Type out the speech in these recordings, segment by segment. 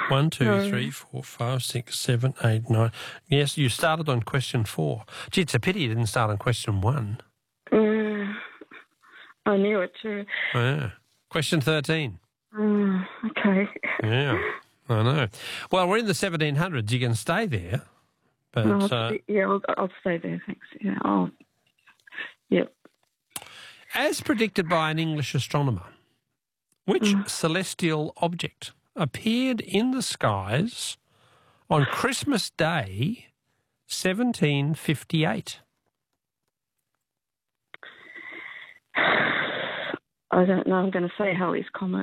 1, 2, No. 3, 4, 5, 6, 7, 8, 9. Yes, you started on question 4. Gee, it's a pity you didn't start on question 1. I knew it too. Oh, yeah. Question 13. Okay. Yeah, I know. Well, we're in the 1700s. You can stay there. But I'll stay there, thanks. Yeah, yep. as predicted by an English astronomer, which celestial object appeared in the skies on Christmas Day, 1758? I don't know. I'm going to say Halley's Comet.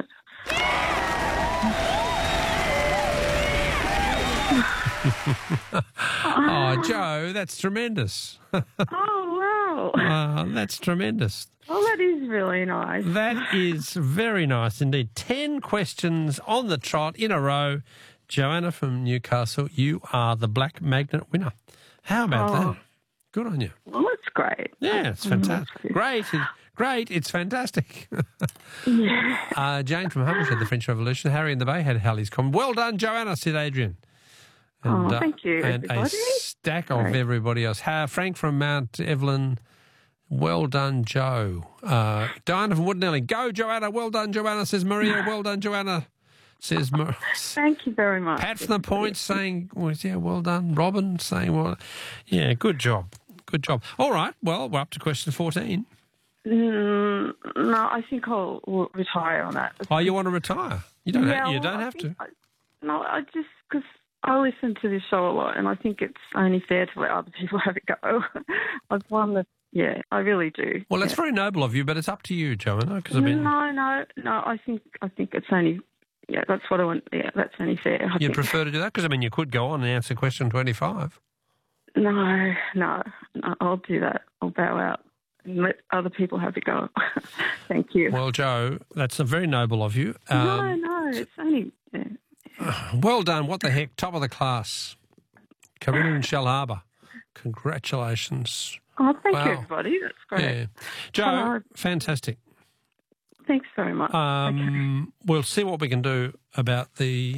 Oh, Joe, that's tremendous. Oh, wow. That's tremendous. Oh, that is really nice. That is very nice indeed. 10 questions on the trot in a row. Joanna from Newcastle, you are the Black Magnet winner. How about that? Good on you. Well, that's great. Yeah, it's fantastic. Great, it's fantastic. Yeah. Jane from Humberside had the French Revolution. Harry in the Bay had Halley's Comet. Well done, Joanna, said Adrian. And, thank you, and everybody. a stack of everybody else. Frank from Mount Evelyn, well done, Joe. Diana from Woodnelly, go, Joanna, well done, Joanna, says Maria. Well done, Joanna, says Maria. Thank you very much. Pat from the Point saying, well done. Robin saying, good job. Good job. All right, well, we're up to question 14. No, I think I'll retire on that. Oh, you want to retire? You don't have to. Because I listen to this show a lot, and I think it's only fair to let other people have a go. I've won I really do. Well, that's very noble of you, but it's up to you, Joanna. No. I think it's only. Yeah, that's what I want. Yeah, that's only fair. You'd prefer to do that? Because, you could go on and answer question 25. No, I'll do that. I'll bow out and let other people have a go. Thank you. Well, Joe, that's very noble of you. No, it's only... Yeah. Well done. What the heck? Top of the class. Corinna in Shell Harbour. Congratulations. Oh, thank you, everybody. That's great. Yeah. Joe, fantastic. Thanks very much. We'll see what we can do about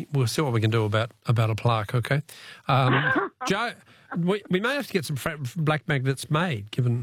a plaque, okay? Joe, we may have to get some black magnets made, given,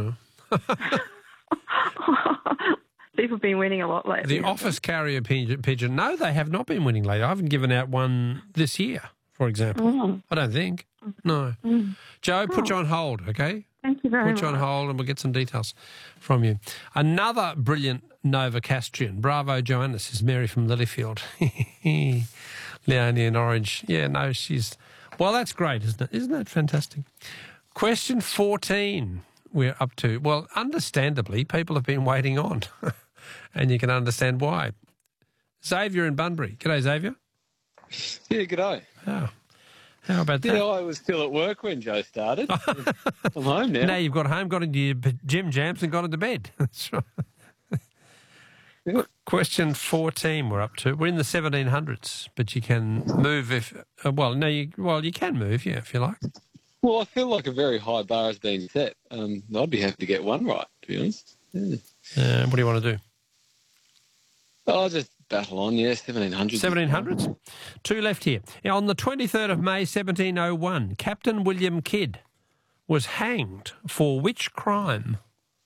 People have been winning a lot lately. The office carrier pigeon. No, they have not been winning lately. I haven't given out one this year, for example. I don't think. No. Joe, put you on hold, okay? Thank you very much. Put you on hold and we'll get some details from you. Another brilliant Novocastrian. Bravo, Joanna, says Mary from Lilyfield. Leonie in Orange. Yeah, no, well, that's great, isn't it? Isn't that fantastic? Question 14 we're up to. Well, understandably, people have been waiting on, and you can understand why. Xavier in Bunbury. G'day, Xavier. Yeah, g'day. Oh. How about that? I was still at work when Joe started. I'm home now. Now you've got home, got into your gym jams and got into bed. That's right. Question 14 we're up to. We're in the 1700s, but you can move if... you can move, yeah, if you like. Well, I feel like a very high bar has been set. I'd be happy to get one right, to be honest. Yeah. What do you want to do? I'll just battle on, 1700s. 1700s? 2 left here. Now, on the 23rd of May, 1701, Captain William Kidd was hanged for which crime?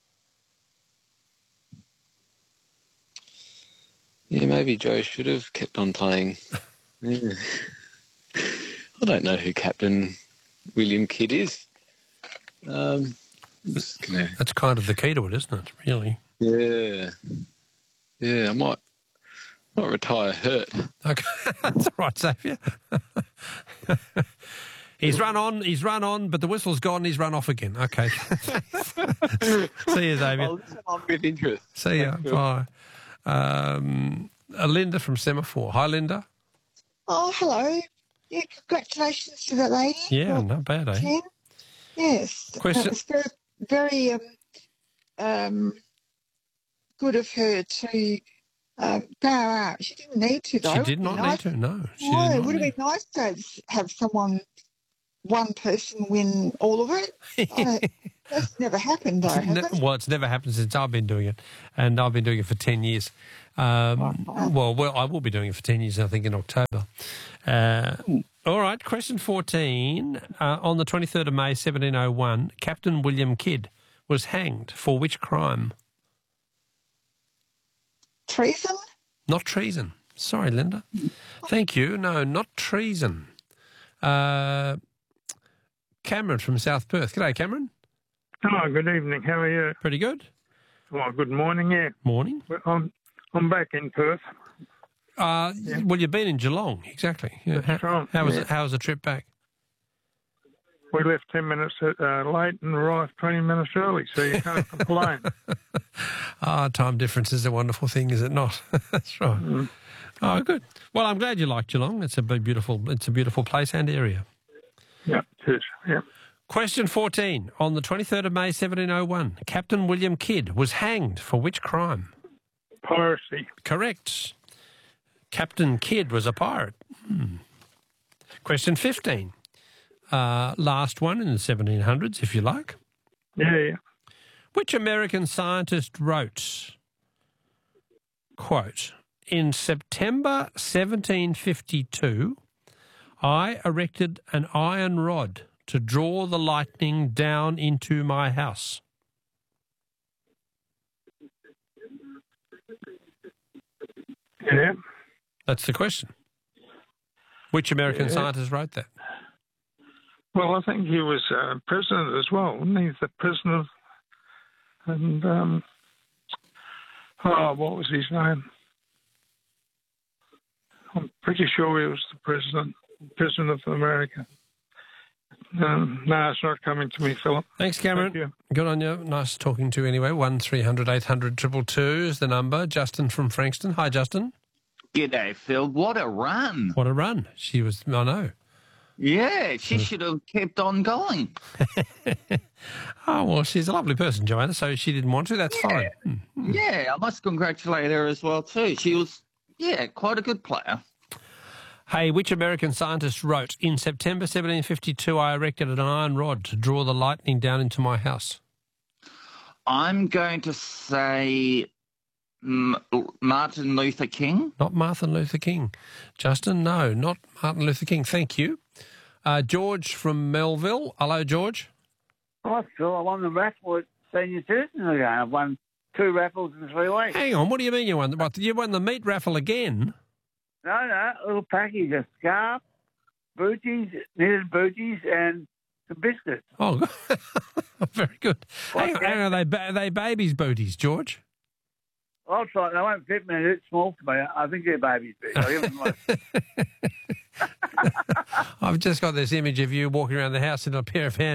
Yeah, maybe Joe should have kept on playing. Yeah. I don't know who Captain William Kidd is. That's kind of the key to it, isn't it, really? Yeah. Yeah, I might retire hurt. Okay, that's all right, Xavier. He's run on, but the whistle's gone and he's run off again. Okay. See you, Xavier. I'll listen on with interest. See you. Bye. Linda from Semaphore. Hi, Linda. Oh, hello. Yeah, congratulations to that lady. Yeah, not bad, eh? 10. Yes. Question. It was very, very good of her to bow out. She didn't need to, though. She did not need to, no. No, it would have been nice to have one person win all of it. That's never happened, though, has it? Well, it's never happened since I've been doing it, and I've been doing it for 10 years. Well, I will be doing it for 10 years, I think, in October. All right, question 14. On the 23rd of May, 1701, Captain William Kidd was hanged for which crime? Treason? Not treason. Sorry, Linda. Thank you. No, not treason. Cameron from South Perth. G'day, Cameron. Oh, good evening. How are you? Pretty good. Oh, good morning. Yeah, Morning. well, I'm back in Perth. Well, you've been in Geelong, exactly. Yeah. That's right, How was yeah. it? How was the trip back? We left 10 minutes late and arrived 20 minutes early, so you can't complain. Time difference is a wonderful thing, is it not? That's right. Mm. Oh, good. Well, I'm glad you like Geelong. It's a beautiful place and area. Yeah, it is. Yeah. Question 14. On the 23rd of May, 1701, Captain William Kidd was hanged for which crime? Piracy. Correct. Captain Kidd was a pirate. Question 15. Last one in the 1700s, if you like. Yeah. Which American scientist wrote, quote, in September 1752, I erected an iron rod to draw the lightning down into my house. Yeah. That's the question. Which American scientist wrote that? Well, I think he was president as well, wasn't he? The president and what was his name? I'm pretty sure he was the president of America. No, it's not coming to me, Philip. Thanks, Cameron. Thank you. Good on you. Nice talking to you anyway. 1300 800 222 is the number. Justin from Frankston. Hi, Justin. G'day, Phil. What a run. What a run. She was, I know. Yeah, she should have kept on going. Oh, well, she's a lovely person, Joanna, so she didn't want to. That's fine. Yeah, I must congratulate her as well, too. She was, quite a good player. Hey, which American scientist wrote, in September 1752, I erected an iron rod to draw the lightning down into my house? I'm going to say Martin Luther King. Not Martin Luther King. Justin, no, not Martin Luther King. Thank you. George from Melville. Hello, George. Hi, Phil. I won the raffle at Senior Citizens again. I've won 2 raffles in 3 weeks. Hang on, what do you mean you won? What, you won the meat raffle again? No, a little package of scarf, booties, knitted booties, and some biscuits. Oh, very good. Hang on, are they babies' booties, George? I'll try. They won't fit me. They're small for me. I think they're babies' booties. I give them like... I've just got this image of you walking around the house in a pair of